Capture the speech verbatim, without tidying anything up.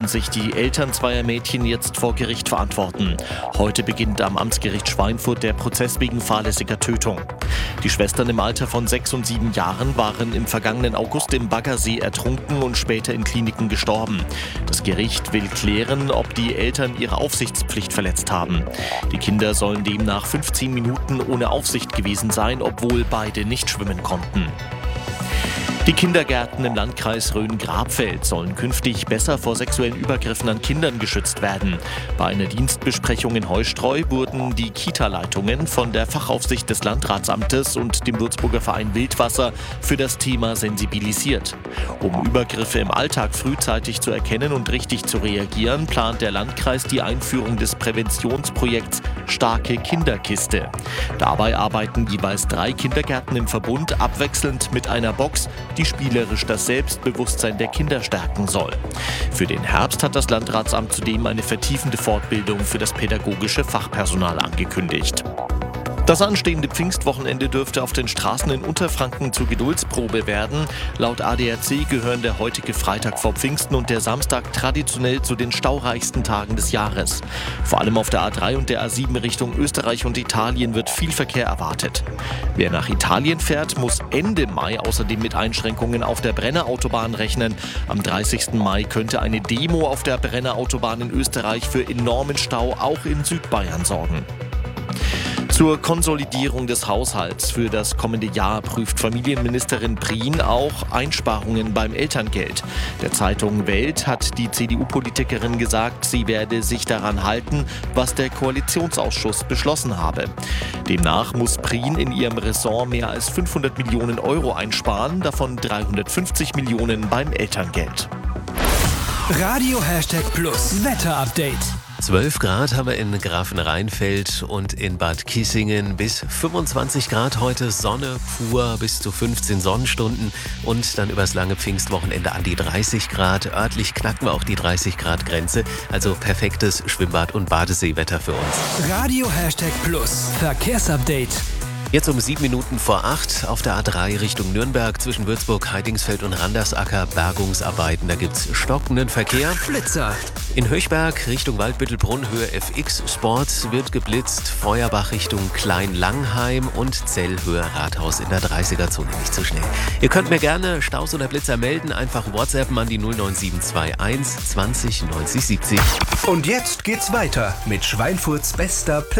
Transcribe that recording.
sich die Eltern zweier Mädchen jetzt vor Gericht verantworten. Heute beginnt am Amtsgericht Schweinfurt der Prozess wegen fahrlässiger Tötung. Die Schwestern im Alter von sechs und sieben Jahren waren im vergangenen August im Baggersee ertrunken und später in Kliniken gestorben. Das Gericht will klären, ob die Eltern ihre Aufsichtspflicht verletzt haben. Die Kinder sollen demnach fünfzehn Minuten ohne Aufsicht gewesen sein, obwohl beide nicht schwimmen konnten. Die Kindergärten im Landkreis Rhön-Grabfeld sollen künftig besser vor sexuellen Übergriffen an Kindern geschützt werden. Bei einer Dienstbesprechung in Heustreu wurden die Kita-Leitungen von der Fachaufsicht des Landratsamtes und dem Würzburger Verein Wildwasser für das Thema sensibilisiert. Um Übergriffe im Alltag frühzeitig zu erkennen und richtig zu reagieren, plant der Landkreis die Einführung des Präventionsprojekts Starke Kinderkiste. Dabei arbeiten jeweils drei Kindergärten im Verbund abwechselnd mit einer Box, die spielerisch das Selbstbewusstsein der Kinder stärken soll. Für den Herbst hat das Landratsamt zudem eine vertiefende Fortbildung für das pädagogische Fachpersonal angekündigt. Das anstehende Pfingstwochenende dürfte auf den Straßen in Unterfranken zur Geduldsprobe werden. Laut A D A C gehören der heutige Freitag vor Pfingsten und der Samstag traditionell zu den staureichsten Tagen des Jahres. Vor allem auf der A drei und der A sieben Richtung Österreich und Italien wird viel Verkehr erwartet. Wer nach Italien fährt, muss Ende Mai außerdem mit Einschränkungen auf der Brennerautobahn rechnen. Am dreißigsten Mai könnte eine Demo auf der Brennerautobahn in Österreich für enormen Stau auch in Südbayern sorgen. Zur Konsolidierung des Haushalts für das kommende Jahr prüft Familienministerin Prien auch Einsparungen beim Elterngeld. Der Zeitung Welt hat die C D U-Politikerin gesagt, sie werde sich daran halten, was der Koalitionsausschuss beschlossen habe. Demnach muss Prien in ihrem Ressort mehr als fünfhundert Millionen Euro einsparen, davon dreihundertfünfzig Millionen beim Elterngeld. Radio Hashtag Plus Wetter-Update. zwölf Grad haben wir in Grafenrheinfeld und in Bad Kissingen, bis fünfundzwanzig Grad heute, Sonne pur bis zu fünfzehn Sonnenstunden und dann übers lange Pfingstwochenende an die dreißig Grad. Örtlich knacken wir auch die dreißig Grad Grenze, also perfektes Schwimmbad- und Badeseewetter für uns. Radio Hashtag Plus Verkehrsupdate. Jetzt um sieben Minuten vor acht auf der A drei Richtung Nürnberg zwischen Würzburg, Heidingsfeld und Randersacker Bergungsarbeiten. Da gibt's stockenden Verkehr. Blitzer. In Höchberg Richtung Waldbüttelbrunn Höhe F X Sport wird geblitzt. Feuerbach Richtung Klein-Langheim und Zell Höhe Rathaus in der dreißiger-Zone. Nicht so schnell. Ihr könnt mir gerne Staus oder Blitzer melden. Einfach WhatsAppen an die null neun sieben zwei eins zwanzig neunzig siebzig. Und jetzt geht's weiter mit Schweinfurts bester Play.